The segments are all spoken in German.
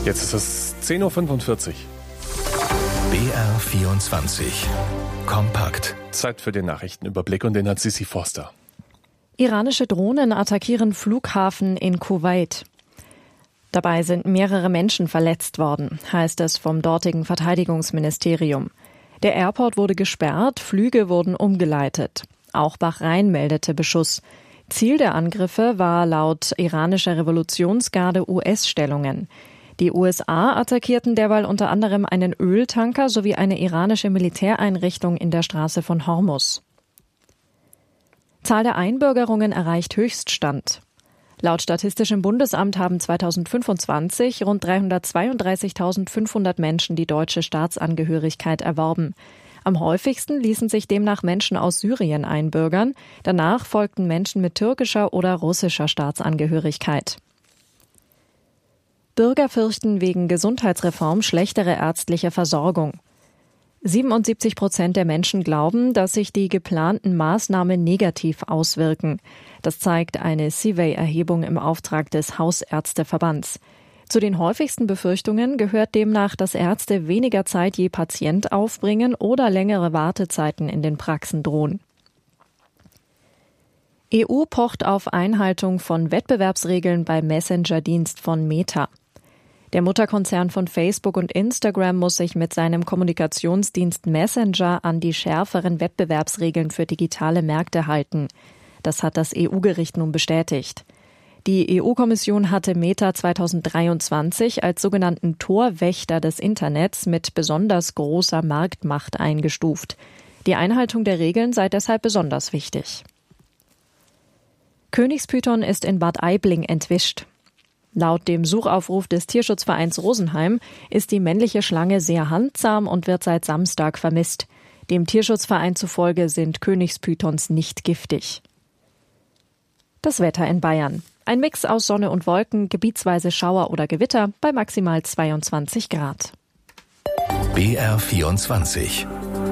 Jetzt ist es 10.45 Uhr. BR24 Kompakt. Zeit für den Nachrichtenüberblick und den hat Sissi Forster. Iranische Drohnen attackieren Flughafen in Kuwait. Dabei sind mehrere Menschen verletzt worden, heißt es vom dortigen Verteidigungsministerium. Der Airport wurde gesperrt, Flüge wurden umgeleitet. Auch Bahrain meldete Beschuss. Ziel der Angriffe war laut iranischer Revolutionsgarde US-Stellungen. Die USA attackierten derweil unter anderem einen Öltanker sowie eine iranische Militäreinrichtung in der Straße von Hormuz. Zahl der Einbürgerungen erreicht Höchststand. Laut Statistischem Bundesamt haben 2025 rund 332.500 Menschen die deutsche Staatsangehörigkeit erworben. Am häufigsten ließen sich demnach Menschen aus Syrien einbürgern. Danach folgten Menschen mit türkischer oder russischer Staatsangehörigkeit. Bürger fürchten wegen Gesundheitsreform schlechtere ärztliche Versorgung. 77% der Menschen glauben, dass sich die geplanten Maßnahmen negativ auswirken. Das zeigt eine Survey-Erhebung im Auftrag des Hausärzteverbands. Zu den häufigsten Befürchtungen gehört demnach, dass Ärzte weniger Zeit je Patient aufbringen oder längere Wartezeiten in den Praxen drohen. EU pocht auf Einhaltung von Wettbewerbsregeln beim Messenger-Dienst von Meta. Der Mutterkonzern von Facebook und Instagram muss sich mit seinem Kommunikationsdienst Messenger an die schärferen Wettbewerbsregeln für digitale Märkte halten. Das hat das EU-Gericht nun bestätigt. Die EU-Kommission hatte Meta 2023 als sogenannten Torwächter des Internets mit besonders großer Marktmacht eingestuft. Die Einhaltung der Regeln sei deshalb besonders wichtig. Königspython ist in Bad Aibling entwischt. Laut dem Suchaufruf des Tierschutzvereins Rosenheim ist die männliche Schlange sehr handsam und wird seit Samstag vermisst. Dem Tierschutzverein zufolge sind Königspythons nicht giftig. Das Wetter in Bayern. Ein Mix aus Sonne und Wolken, gebietsweise Schauer oder Gewitter bei maximal 22 Grad. BR24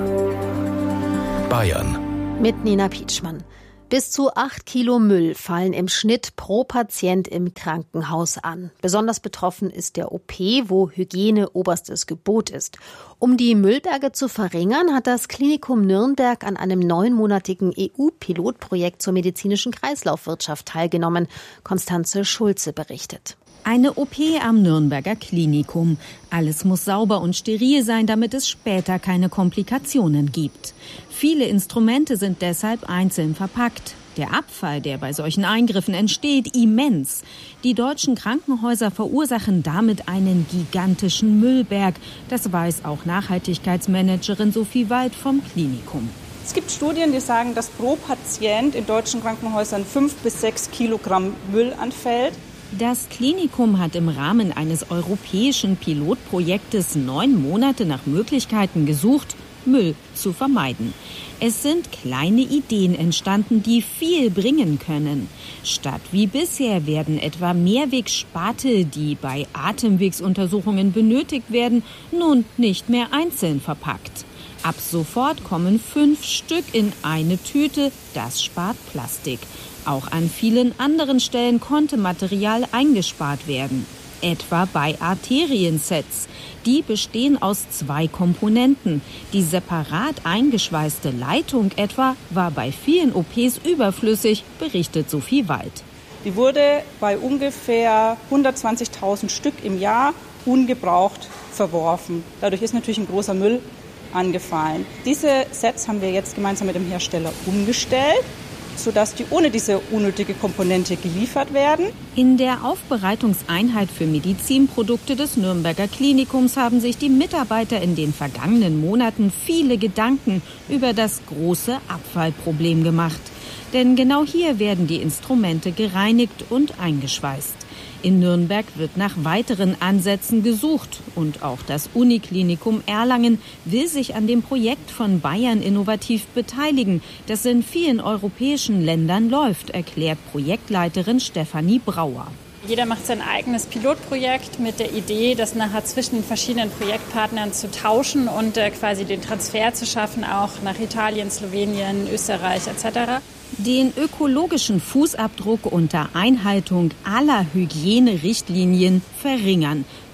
Bayern mit Nina Pietschmann. Bis zu 8 Kilo Müll fallen im Schnitt pro Patient im Krankenhaus an. Besonders betroffen ist der OP, wo Hygiene oberstes Gebot ist. Um die Müllberge zu verringern, hat das Klinikum Nürnberg an einem 9-monatigen EU-Pilotprojekt zur medizinischen Kreislaufwirtschaft teilgenommen. Konstanze Schulze berichtet. Eine OP am Nürnberger Klinikum. Alles muss sauber und steril sein, damit es später keine Komplikationen gibt. Viele Instrumente sind deshalb einzeln verpackt. Der Abfall, der bei solchen Eingriffen entsteht, immens. Die deutschen Krankenhäuser verursachen damit einen gigantischen Müllberg. Das weiß auch Nachhaltigkeitsmanagerin Sophie Wald vom Klinikum. Es gibt Studien, die sagen, dass pro Patient in deutschen Krankenhäusern 5 bis 6 Kilogramm Müll anfällt. Das Klinikum hat im Rahmen eines europäischen Pilotprojektes 9 Monate nach Möglichkeiten gesucht, Müll zu vermeiden. Es sind kleine Ideen entstanden, die viel bringen können. Statt wie bisher werden etwa Mehrwegspatel, die bei Atemwegsuntersuchungen benötigt werden, nun nicht mehr einzeln verpackt. Ab sofort kommen 5 Stück in eine Tüte, das spart Plastik. Auch an vielen anderen Stellen konnte Material eingespart werden. Etwa bei Arteriensets. Die bestehen aus 2 Komponenten. Die separat eingeschweißte Leitung etwa war bei vielen OPs überflüssig, berichtet Sophie Wald. Die wurde bei ungefähr 120.000 Stück im Jahr ungebraucht verworfen. Dadurch ist natürlich ein großer Müll angefallen. Diese Sets haben wir jetzt gemeinsam mit dem Hersteller umgestellt, sodass die ohne diese unnötige Komponente geliefert werden. In der Aufbereitungseinheit für Medizinprodukte des Nürnberger Klinikums haben sich die Mitarbeiter in den vergangenen Monaten viele Gedanken über das große Abfallproblem gemacht. Denn genau hier werden die Instrumente gereinigt und eingeschweißt. In Nürnberg wird nach weiteren Ansätzen gesucht und auch das Uniklinikum Erlangen will sich an dem Projekt von Bayern Innovativ beteiligen, das in vielen europäischen Ländern läuft, erklärt Projektleiterin Stefanie Brauer. Jeder macht sein eigenes Pilotprojekt mit der Idee, das nachher zwischen verschiedenen Projektpartnern zu tauschen und quasi den Transfer zu schaffen, auch nach Italien, Slowenien, Österreich etc. Den ökologischen Fußabdruck unter Einhaltung aller Hygienerichtlinien verringern.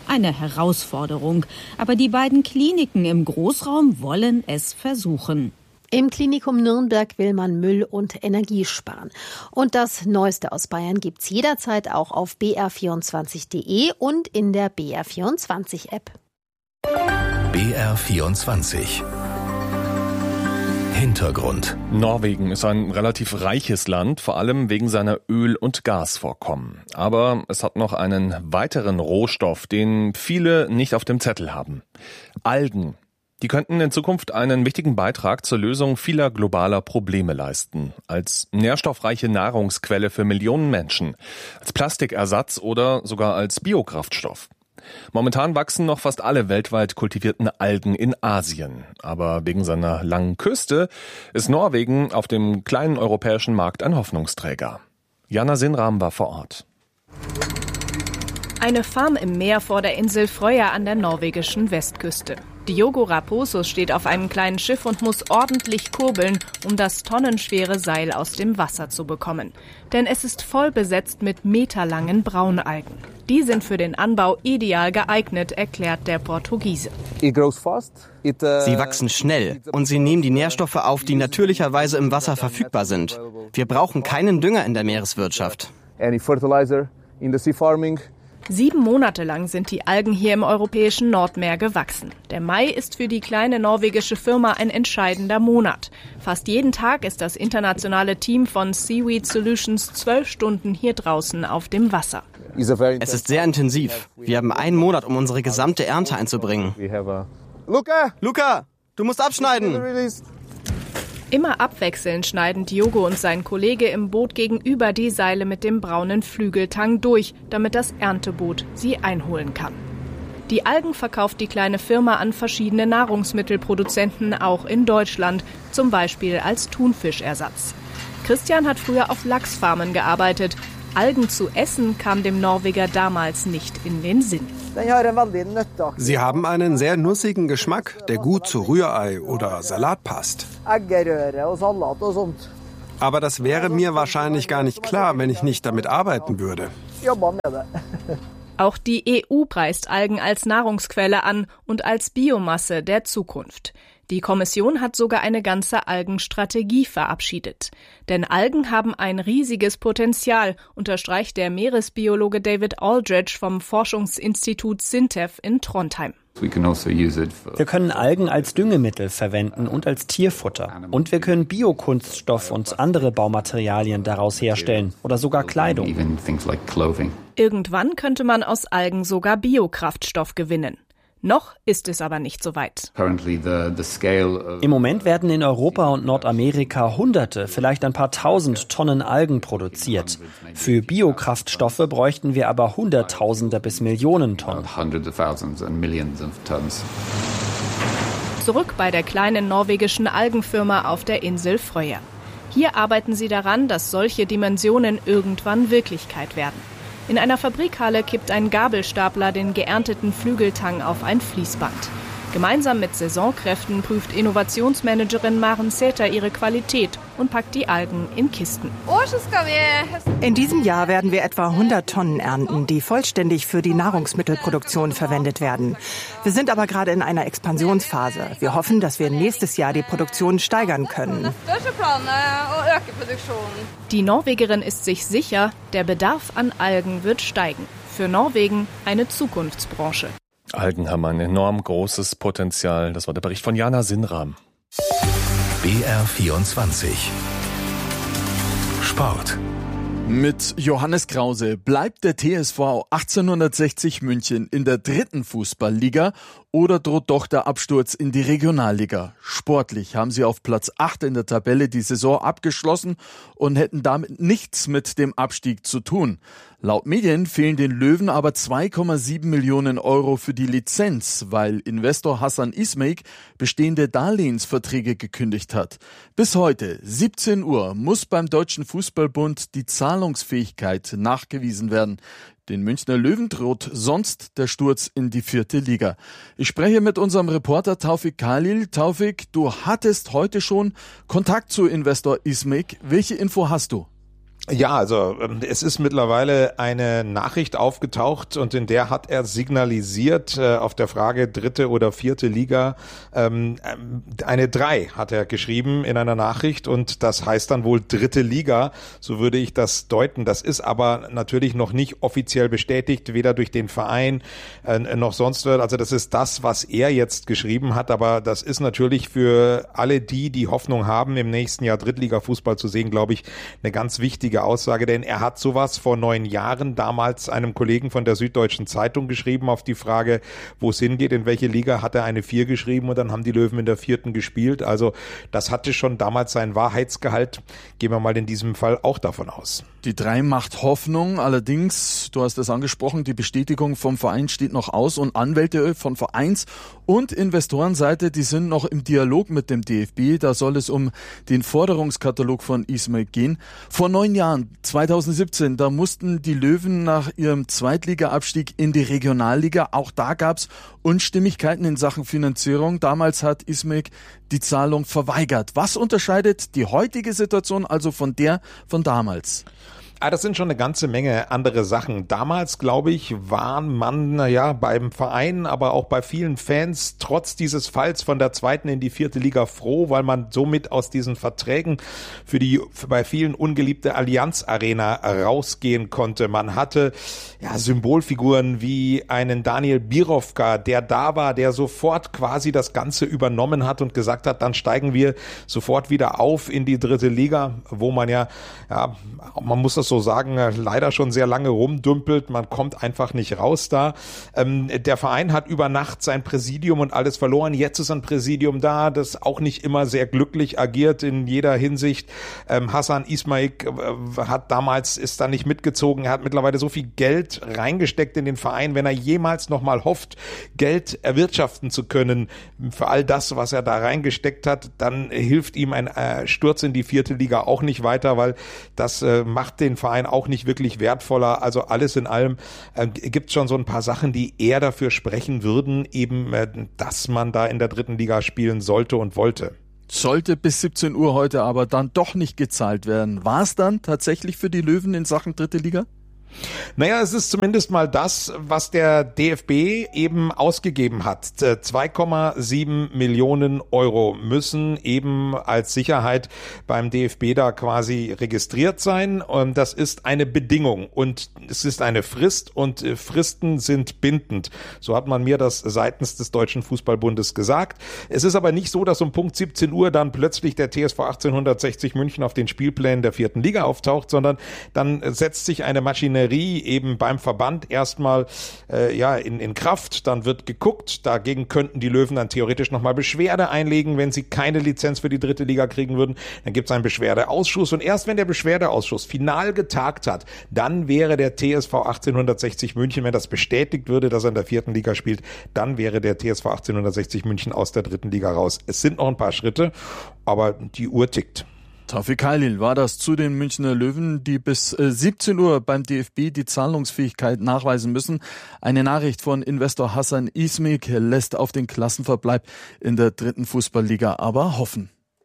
Eine Herausforderung. Aber die beiden Kliniken im Großraum wollen es versuchen. Im Klinikum Nürnberg will man Müll und Energie sparen. Und das Neueste aus Bayern gibt's jederzeit auch auf br24.de und in der BR24-App. BR24 Hintergrund. Norwegen ist ein relativ reiches Land, vor allem wegen seiner Öl- und Gasvorkommen. Aber es hat noch einen weiteren Rohstoff, den viele nicht auf dem Zettel haben. Algen. Die könnten in Zukunft einen wichtigen Beitrag zur Lösung vieler globaler Probleme leisten. Als nährstoffreiche Nahrungsquelle für Millionen Menschen, als Plastikersatz oder sogar als Biokraftstoff. Momentan wachsen noch fast alle weltweit kultivierten Algen in Asien. Aber wegen seiner langen Küste ist Norwegen auf dem kleinen europäischen Markt ein Hoffnungsträger. Jana Sinram war vor Ort. Eine Farm im Meer vor der Insel Frøya an der norwegischen Westküste. Diogo Raposo steht auf einem kleinen Schiff und muss ordentlich kurbeln, um das tonnenschwere Seil aus dem Wasser zu bekommen. Denn es ist voll besetzt mit meterlangen Braunalgen. Die sind für den Anbau ideal geeignet, erklärt der Portugiese. Sie wachsen schnell und sie nehmen die Nährstoffe auf, die natürlicherweise im Wasser verfügbar sind. Wir brauchen keinen Dünger in der Meereswirtschaft. 7 Monate lang sind die Algen hier im europäischen Nordmeer gewachsen. Der Mai ist für die kleine norwegische Firma ein entscheidender Monat. Fast jeden Tag ist das internationale Team von Seaweed Solutions 12 Stunden hier draußen auf dem Wasser. Es ist sehr intensiv. Wir haben 1 Monat, um unsere gesamte Ernte einzubringen. Luca, du musst abschneiden! Immer abwechselnd schneiden Diogo und sein Kollege im Boot gegenüber die Seile mit dem braunen Flügeltang durch, damit das Ernteboot sie einholen kann. Die Algen verkauft die kleine Firma an verschiedene Nahrungsmittelproduzenten, auch in Deutschland, zum Beispiel als Thunfischersatz. Christian hat früher auf Lachsfarmen gearbeitet. Algen zu essen kam dem Norweger damals nicht in den Sinn. Sie haben einen sehr nussigen Geschmack, der gut zu Rührei oder Salat passt. Aber das wäre mir wahrscheinlich gar nicht klar, wenn ich nicht damit arbeiten würde. Auch die EU preist Algen als Nahrungsquelle an und als Biomasse der Zukunft. Die Kommission hat sogar eine ganze Algenstrategie verabschiedet. Denn Algen haben ein riesiges Potenzial, unterstreicht der Meeresbiologe David Aldridge vom Forschungsinstitut SINTEF in Trondheim. Wir können Algen als Düngemittel verwenden und als Tierfutter. Und wir können Biokunststoff und andere Baumaterialien daraus herstellen oder sogar Kleidung. Irgendwann könnte man aus Algen sogar Biokraftstoff gewinnen. Noch ist es aber nicht so weit. Im Moment werden in Europa und Nordamerika Hunderte, vielleicht ein paar Tausend Tonnen Algen produziert. Für Biokraftstoffe bräuchten wir aber Hunderttausende bis Millionen Tonnen. Zurück bei der kleinen norwegischen Algenfirma auf der Insel Frøya. Hier arbeiten sie daran, dass solche Dimensionen irgendwann Wirklichkeit werden. In einer Fabrikhalle kippt ein Gabelstapler den geernteten Flügeltang auf ein Fließband. Gemeinsam mit Saisonkräften prüft Innovationsmanagerin Maren Sæther ihre Qualität und packt die Algen in Kisten. In diesem Jahr werden wir etwa 100 Tonnen ernten, die vollständig für die Nahrungsmittelproduktion verwendet werden. Wir sind aber gerade in einer Expansionsphase. Wir hoffen, dass wir nächstes Jahr die Produktion steigern können. Die Norwegerin ist sich sicher, der Bedarf an Algen wird steigen. Für Norwegen eine Zukunftsbranche. Algen haben ein enorm großes Potenzial. Das war der Bericht von Jana Sinram. BR24 Sport. Mit Johannes Krause bleibt der TSV 1860 München in der 3. Fußballliga oder droht doch der Absturz in die Regionalliga? Sportlich haben sie auf Platz 8 in der Tabelle die Saison abgeschlossen und hätten damit nichts mit dem Abstieg zu tun. Laut Medien fehlen den Löwen aber 2,7 Millionen Euro für die Lizenz, weil Investor Hasan İsmail bestehende Darlehensverträge gekündigt hat. Bis heute, 17 Uhr, muss beim Deutschen Fußballbund die Zahlungsfähigkeit nachgewiesen werden. Den Münchner Löwen droht sonst der Sturz in die 4. Liga. Ich spreche mit unserem Reporter Taufik Khalil. Taufik, du hattest heute schon Kontakt zu Investor İsmail. Welche Info hast du? Ja, also es ist mittlerweile eine Nachricht aufgetaucht und in der hat er signalisiert auf der Frage 3. oder 4. Liga, eine 3 hat er geschrieben in einer Nachricht und das heißt dann wohl 3. Liga, so würde ich das deuten. Das ist aber natürlich noch nicht offiziell bestätigt, weder durch den Verein noch sonst wird. Also das ist das, was er jetzt geschrieben hat, aber das ist natürlich für alle die Hoffnung haben, im nächsten Jahr Drittliga-Fußball zu sehen, glaube ich, eine ganz wichtige Aussage, denn er hat sowas vor 9 Jahren damals einem Kollegen von der Süddeutschen Zeitung geschrieben auf die Frage, wo es hingeht, in welche Liga, hat er eine 4 geschrieben und dann haben die Löwen in der 4. gespielt. Also das hatte schon damals seinen Wahrheitsgehalt. Gehen wir mal in diesem Fall auch davon aus. Die 3 macht Hoffnung, allerdings, du hast es angesprochen, die Bestätigung vom Verein steht noch aus und Anwälte von Vereins- und Investorenseite, die sind noch im Dialog mit dem DFB. Da soll es um den Forderungskatalog von Ismail gehen. Vor 9 Jahren, 2017, da mussten die Löwen nach ihrem Zweitliga-Abstieg in die Regionalliga. Auch da gab's Unstimmigkeiten in Sachen Finanzierung. Damals hat Ismail die Zahlung verweigert. Was unterscheidet die heutige Situation also von der von damals? Das sind schon eine ganze Menge andere Sachen. Damals, glaube ich, war man beim Verein, aber auch bei vielen Fans trotz dieses Falls von der 2. in die 4. Liga froh, weil man somit aus diesen Verträgen für die bei vielen ungeliebte Allianz Arena rausgehen konnte. Man hatte Symbolfiguren wie einen Daniel Birovka, der da war, der sofort quasi das Ganze übernommen hat und gesagt hat, dann steigen wir sofort wieder auf in die 3. Liga, wo man man muss das so sagen, leider schon sehr lange rumdümpelt. Man kommt einfach nicht raus da. Der Verein hat über Nacht sein Präsidium und alles verloren. Jetzt ist ein Präsidium da, das auch nicht immer sehr glücklich agiert in jeder Hinsicht. Hassan Ismail ist da nicht mitgezogen. Er hat mittlerweile so viel Geld reingesteckt in den Verein. Wenn er jemals nochmal hofft, Geld erwirtschaften zu können für all das, was er da reingesteckt hat, dann hilft ihm ein Sturz in die 4. Liga auch nicht weiter, weil das macht den Verein auch nicht wirklich wertvoller. Also alles in allem gibt es schon so ein paar Sachen, die eher dafür sprechen würden, eben, dass man da in der 3. Liga spielen sollte und wollte. Sollte bis 17 Uhr heute aber dann doch nicht gezahlt werden. War es dann tatsächlich für die Löwen in Sachen 3. Liga? Naja, es ist zumindest mal das, was der DFB eben ausgegeben hat. 2,7 Millionen Euro müssen eben als Sicherheit beim DFB da quasi registriert sein. Und das ist eine Bedingung und es ist eine Frist und Fristen sind bindend. So hat man mir das seitens des Deutschen Fußballbundes gesagt. Es ist aber nicht so, dass um Punkt 17 Uhr dann plötzlich der TSV 1860 München auf den Spielplänen der 4. Liga auftaucht, sondern dann setzt sich eine Maschinerie eben beim Verband erstmal in Kraft, dann wird geguckt, dagegen könnten die Löwen dann theoretisch nochmal Beschwerde einlegen, wenn sie keine Lizenz für die 3. Liga kriegen würden, dann gibt es einen Beschwerdeausschuss und erst wenn der Beschwerdeausschuss final getagt hat, dann wäre der TSV 1860 München, wenn das bestätigt würde, dass er in der 4. Liga spielt, dann wäre der TSV 1860 München aus der 3. Liga raus. Es sind noch ein paar Schritte, aber die Uhr tickt. Tawfik Halil war das zu den Münchner Löwen, die bis 17 Uhr beim DFB die Zahlungsfähigkeit nachweisen müssen. Eine Nachricht von Investor Hassan Ismail lässt auf den Klassenverbleib in der 3. Fußballliga aber hoffen.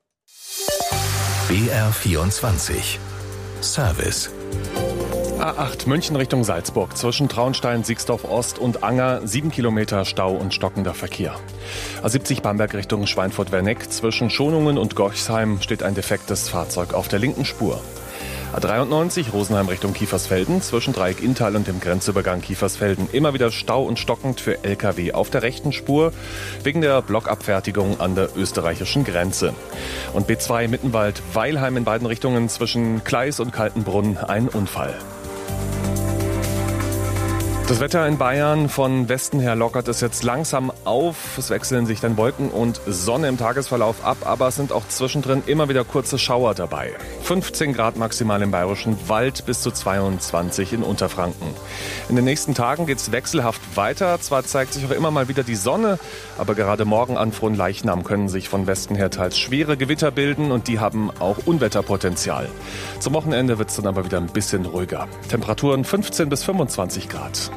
BR24 Service. A8 München Richtung Salzburg. Zwischen Traunstein, Siegsdorf Ost und Anger 7 Kilometer Stau und stockender Verkehr. A70 Bamberg Richtung Schweinfurt-Werneck. Zwischen Schonungen und Gorchsheim steht ein defektes Fahrzeug auf der linken Spur. A93 Rosenheim Richtung Kiefersfelden. Zwischen Dreieck Inntal und dem Grenzübergang Kiefersfelden immer wieder Stau und stockend für LKW auf der rechten Spur wegen der Blockabfertigung an der österreichischen Grenze. Und B2 Mittenwald-Weilheim in beiden Richtungen zwischen Kleis und Kaltenbrunn ein Unfall. Das Wetter in Bayern von Westen her lockert es jetzt langsam auf. Es wechseln sich dann Wolken und Sonne im Tagesverlauf ab, aber es sind auch zwischendrin immer wieder kurze Schauer dabei. 15 Grad maximal im Bayerischen Wald, bis zu 22 in Unterfranken. In den nächsten Tagen geht es wechselhaft weiter. Zwar zeigt sich auch immer mal wieder die Sonne, aber gerade morgen an Fronleichnam können sich von Westen her teils schwere Gewitter bilden und die haben auch Unwetterpotenzial. Zum Wochenende wird es dann aber wieder ein bisschen ruhiger. Temperaturen 15 bis 25 Grad.